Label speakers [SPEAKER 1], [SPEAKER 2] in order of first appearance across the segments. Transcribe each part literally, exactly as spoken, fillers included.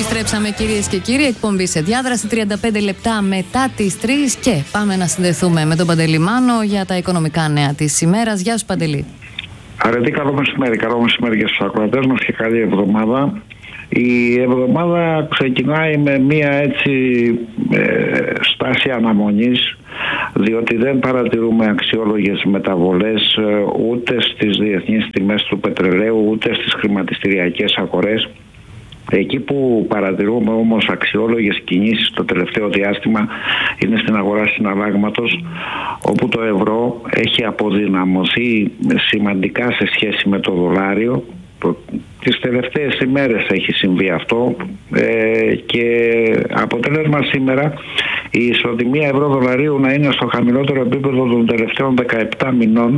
[SPEAKER 1] Επιστρέψαμε, κυρίες και κύριοι, εκπομπή σε διάδραση τριάντα πέντε λεπτά μετά τις τρεις και πάμε να συνδεθούμε με τον Παντελή Μάνο για τα οικονομικά νέα της ημέρας. Γεια σου, Παντελή.
[SPEAKER 2] Αρετή, καλό μεσημέρι. Καλό μεσημέρι για τους ακροατές μας και καλή εβδομάδα. Η εβδομάδα ξεκινάει με μία έτσι ε, στάση αναμονής, διότι δεν παρατηρούμε αξιόλογες μεταβολές ούτε στις διεθνείς τιμές του πετρελαίου ούτε στις χρηματιστηριακές αγορές. Εκεί που παρατηρούμε όμως αξιόλογες κινήσεις το τελευταίο διάστημα είναι στην αγορά συναλλάγματος, όπου το ευρώ έχει αποδυναμωθεί σημαντικά σε σχέση με το δολάριο. Τις τελευταίες ημέρες έχει συμβεί αυτό ε, και αποτέλεσμα σήμερα η ισοτιμία ευρώ-δολαρίου να είναι στο χαμηλότερο επίπεδο των τελευταίων δεκαεπτά μηνών.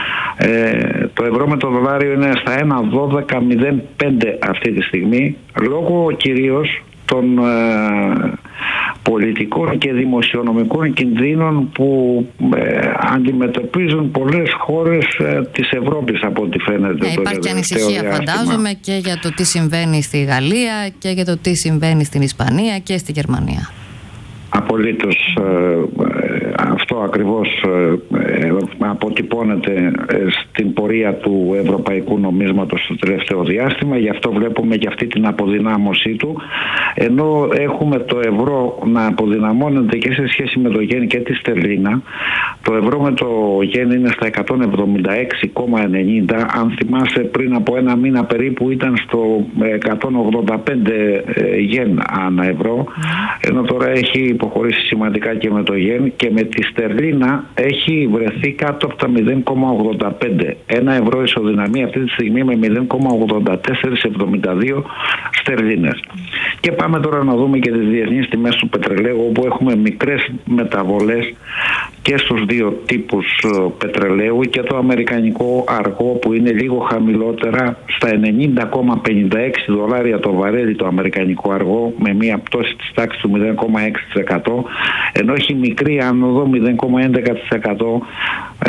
[SPEAKER 2] Ε, το ευρώ με το δολάριο είναι στα ένα κόμμα δώδεκα μηδέν πέντε αυτή τη στιγμή, λόγω κυρίως των ε, πολιτικών και δημοσιονομικών κινδύνων που ε, αντιμετωπίζουν πολλές χώρες ε, της Ευρώπης, από ό,τι φαίνεται.
[SPEAKER 1] Ε, υπάρχει και ανησυχία, φαντάζομαι, και για το τι συμβαίνει στη Γαλλία και για το τι συμβαίνει στην Ισπανία και στη Γερμανία. Απολύτως
[SPEAKER 2] ε, αυτό ακριβώς ε, αποτυπώνεται στην πορεία του ευρωπαϊκού νομίσματος στο τελευταίο διάστημα. Γι' αυτό βλέπουμε και αυτή την αποδυνάμωσή του, ενώ έχουμε το ευρώ να αποδυναμώνεται και σε σχέση με το γεν και τη στερλίνα. Το ευρώ με το γεν είναι στα εκατόν εβδομήντα έξι κόμμα ενενήντα. Αν θυμάσαι, πριν από ένα μήνα περίπου ήταν στο εκατόν ογδόντα πέντε γεν ανά ευρώ, ενώ τώρα έχει υποχωρήσει σημαντικά και με το γεν, και με τη στερλίνα έχει βρεθεί κάτω από τα μηδέν κόμμα ογδόντα πέντε. Ένα ευρώ ισοδυναμεί αυτή τη στιγμή με μηδέν κόμμα ογδόντα τέσσερα εβδομήντα δύο στερλίνες. Και πάμε τώρα να δούμε και τις διεθνείς τιμές του πετρελαίου, όπου έχουμε μικρές μεταβολές και στους δύο τύπους πετρελαίου, και το αμερικανικό αργό που είναι λίγο χαμηλότερα στα ενενήντα κόμμα πενήντα έξι δολάρια το βαρέλι, το αμερικανικό αργό, με μια πτώση της τάξης του μηδέν κόμμα έξι τοις εκατό, ενώ έχει μικρή άνοδο μηδέν κόμμα έντεκα τοις εκατό ε,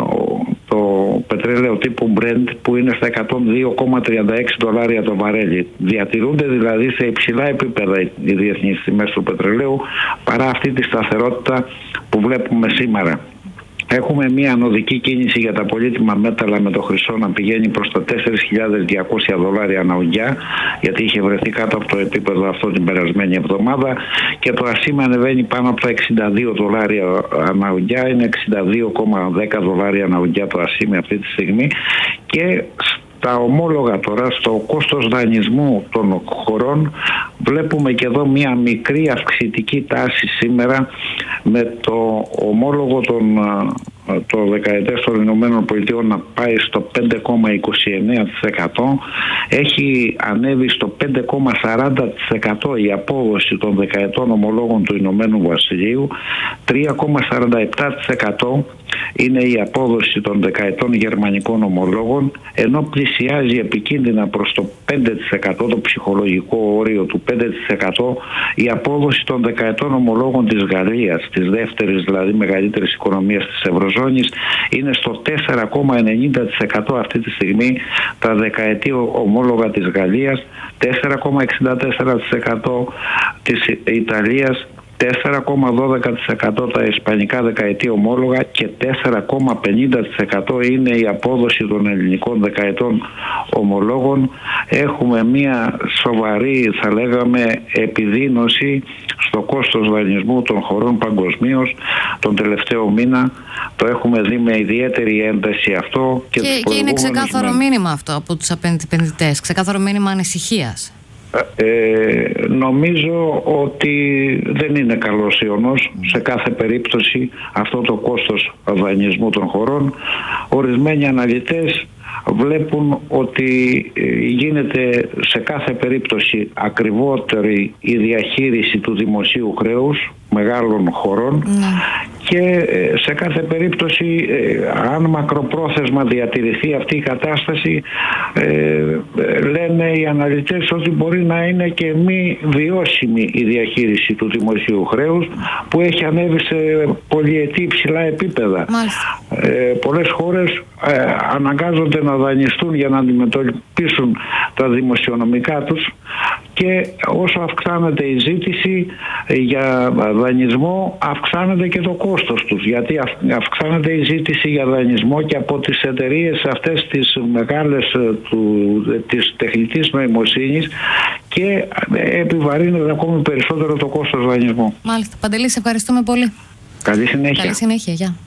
[SPEAKER 2] το πετρέλαιο τύπου Brent, που είναι στα εκατόν δύο κόμμα τριάντα έξι δολάρια το βαρέλι. Διατηρούνται δηλαδή σε υψηλά επίπεδα οι διεθνείς τιμές του πετρελαίου, παρά αυτή τη σταθερότητα που βλέπουμε σήμερα. Έχουμε μια ανωδική κίνηση για τα πολύτιμα μέταλλα, με το χρυσό να πηγαίνει προς τα τέσσερις χιλιάδες διακόσια δολάρια ανά ουγγιά, γιατί είχε βρεθεί κάτω από το επίπεδο αυτό την περασμένη εβδομάδα, και το ασήμι ανεβαίνει πάνω από τα εξήντα δύο δολάρια ανά ουγγιά, είναι εξήντα δύο κόμμα δέκα δολάρια ανά ουγγιά το ασήμι αυτή τη στιγμή. Και τα ομόλογα τώρα, στο κόστος δανεισμού των χωρών, βλέπουμε και εδώ μια μικρή αυξητική τάση σήμερα, με το ομόλογο των το δεκαετές των Ηνωμένων Πολιτειών να πάει στο πέντε κόμμα είκοσι εννέα τοις εκατό. Έχει ανέβει στο πέντε κόμμα σαράντα τοις εκατό η απόδοση των δεκαετών ομολόγων του Ηνωμένου Βασιλείου, τρία κόμμα σαράντα επτά τοις εκατό είναι η απόδοση των δεκαετών γερμανικών ομολόγων, ενώ πλησιάζει επικίνδυνα προς το πέντε τοις εκατό, το ψυχολογικό όριο του πέντε τοις εκατό, η απόδοση των δεκαετών ομολόγων της Γαλλίας, της δεύτερης δηλαδή μεγαλύτερης οικονομίας της Ευρωζώνης, είναι στο τέσσερα κόμμα ενενήντα τοις εκατό αυτή τη στιγμή τα δεκαετή ομόλογα της Γαλλίας, τέσσερα κόμμα εξήντα τέσσερα τοις εκατό της Ιταλίας, τέσσερα κόμμα δώδεκα τοις εκατό τα ισπανικά δεκαετή ομόλογα και τέσσερα κόμμα πενήντα τοις εκατό είναι η απόδοση των ελληνικών δεκαετών ομολόγων. Έχουμε μια σοβαρή, θα λέγαμε, επιδείνωση στο κόστος δανεισμού των χωρών παγκοσμίως τον τελευταίο μήνα. Το έχουμε δει με ιδιαίτερη ένταση αυτό. Και,
[SPEAKER 1] και, και είναι ξεκάθαρο με... μήνυμα αυτό από τους επενδυτές, ξεκάθαρο μήνυμα ανησυχίας.
[SPEAKER 2] Ε, νομίζω ότι δεν είναι καλός ιονός σε κάθε περίπτωση αυτό το κόστος δανεισμού των χωρών. Ορισμένοι αναλυτές βλέπουν ότι γίνεται σε κάθε περίπτωση ακριβότερη η διαχείριση του δημοσίου χρέους μεγάλων χωρών, ναι. Και σε κάθε περίπτωση, αν μακροπρόθεσμα διατηρηθεί αυτή η κατάσταση, λένε οι αναλυτές ότι μπορεί να είναι και μη βιώσιμη η διαχείριση του δημοσίου χρέους, που έχει ανέβει σε πολυετή υψηλά επίπεδα. Ε, πολλές χώρες ε, αναγκάζονται να δανειστούν για να αντιμετωπίσουν τα δημοσιονομικά τους, και όσο αυξάνεται η ζήτηση για δανεισμό αυξάνεται και το κόστος τους, γιατί αυξάνεται η ζήτηση για δανεισμό και από τις εταιρείες αυτές τις μεγάλες του, της τεχνητής νοημοσύνης και επιβαρύνεται ακόμη περισσότερο το κόστος δανεισμού.
[SPEAKER 1] Μάλιστα. Παντελή, σε ευχαριστούμε πολύ.
[SPEAKER 2] Καλή συνέχεια.
[SPEAKER 1] Καλή συνέχεια, γεια.